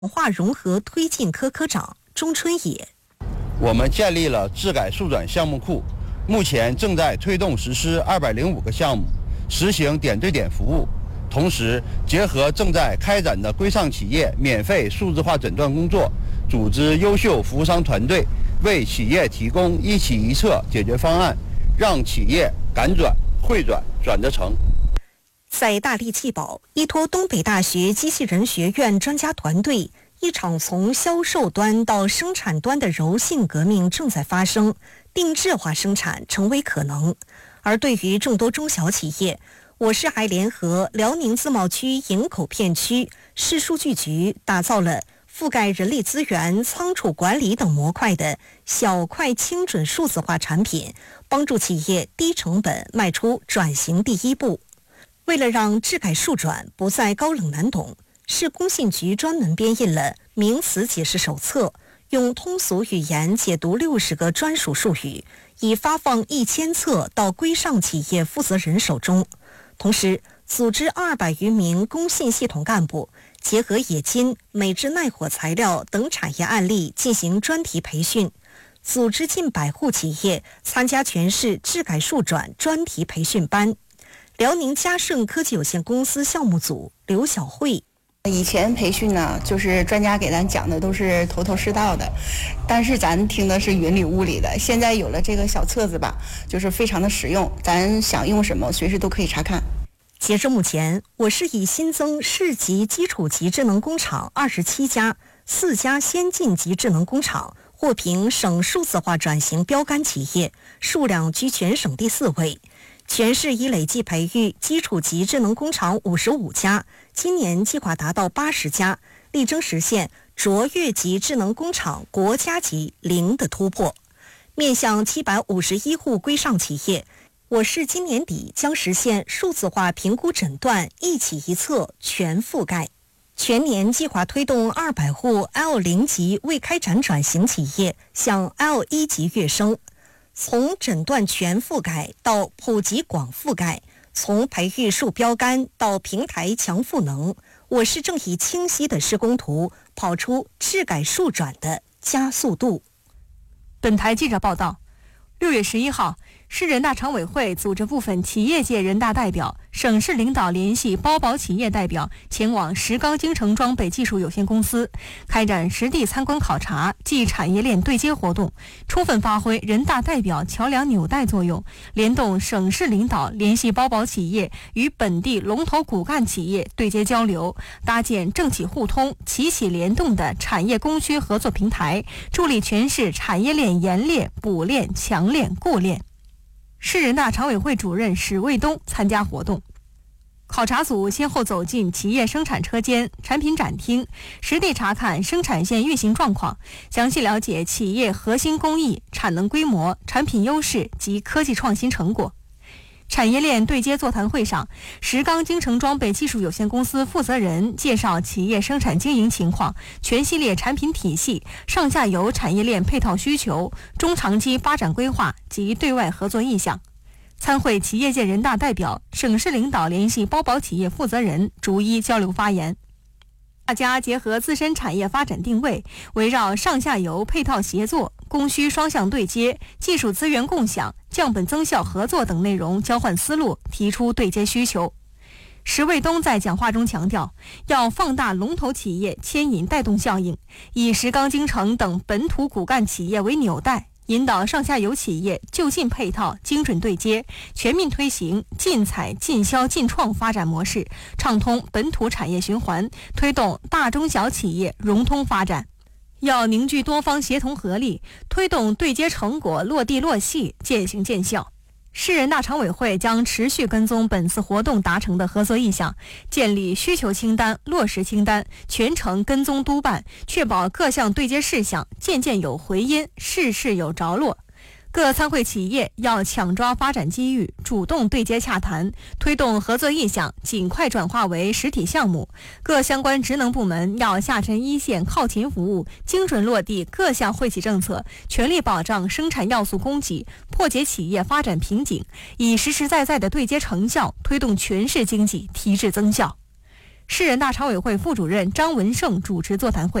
文化融合推进科科长钟春野。 我们建立了质改数转项目库，目前正在推动实施205个项目，实行点对点服务。同时，结合正在开展的规上企业免费数字化诊断工作，组织优秀服务商团队，为企业提供一企一策解决方案，让企业敢转、会转、转得成。 在大力气宝，依托东北大学机器人学院专家团队，一场从销售端到生产端的柔性革命正在发生，定制化生产成为可能。而对于众多中小企业，我市还联合辽宁自贸区营口片区市数据局，打造了覆盖人力资源、仓储管理等模块的小块精准数字化产品，帮助企业低成本迈出转型第一步。为了让质改数转不再高冷难懂，市工信局专门编印了名词解释手册，用通俗语言解读60个专属术语，已发放1000册到规上企业负责人手中。同时，组织200余名工信系统干部，结合冶金、美制耐火材料等产业案例进行专题培训，组织近100户企业参加全市质改数转专题培训班。辽宁嘉顺科技有限公司项目组刘小慧。 以前培训呢，就是专家给咱讲的都是头头是道的，但是咱听的是云里雾里的。现在有了这个小册子吧，就是非常的实用，咱想用什么随时都可以查看。 截至目前，我市已新增市级基础级智能工厂27家，4家先进级智能工厂获评省数字化转型标杆企业，数量居全省第4位。全市已累计培育基础级智能工厂55家，今年计划达到80家，力争实现卓越级智能工厂国家级0的突破。面向751户规上企业，我市今年底将实现数字化评估诊断一企一策全覆盖。全年计划推动200户 L0 级未开展转型企业向 L1 级跃升。从诊断全覆盖到普及广覆盖，从培育树标杆到平台强赋能，我市正以清晰的施工图跑出质改数转的加速度。 本台记者报道，6月11号，市人大常委会组织部分企业界人大代表、省市领导联系包保企业代表前往石膏京城装备技术有限公司开展实地参观考察暨产业链对接活动，充分发挥人大代表桥梁纽带作用，联动省市领导联系包保企业与本地龙头骨干企业对接交流，搭建政企互通、企企联动的产业供需合作平台，助力全市产业链研炼、补炼、强炼、固炼。市人大常委会主任史卫东参加活动。考察组先后走进企业生产车间、产品展厅，实地查看生产线运行状况，详细了解企业核心工艺、产能规模、产品优势及科技创新成果。产业链对接座谈会上，石膏京城装备技术有限公司负责人介绍企业生产经营情况、全系列产品体系、上下游产业链配套需求、中长期发展规划及对外合作意向。参会企业界人大代表、省市领导联系包保企业负责人逐一交流发言。大家结合自身产业发展定位，围绕上下游配套协作、供需双向对接、技术资源共享、降本增效合作等内容交换思路，提出对接需求。石卫东在讲话中强调，要放大龙头企业牵引带动效应，以石膏京城等本土骨干企业为纽带，引导上下游企业就近配套、精准对接，全面推行尽采、尽销、尽创发展模式，畅通本土产业循环，推动大中小企业融通发展。要凝聚多方协同合力，推动对接成果落地落细、见行见效。市人大常委会将持续跟踪本次活动达成的合作意向，建立需求清单、落实清单，全程跟踪督办，确保各项对接事项件件有回音，事事有着落。各参会企业要抢抓发展机遇，主动对接洽谈，推动合作意向尽快转化为实体项目。各相关职能部门要下沉一线靠前服务，精准落地各项惠企政策，全力保障生产要素供给，破解企业发展瓶颈，以实实在在的对接成效，推动全市经济提质增效。 市人大常委会副主任张文胜主持座谈会。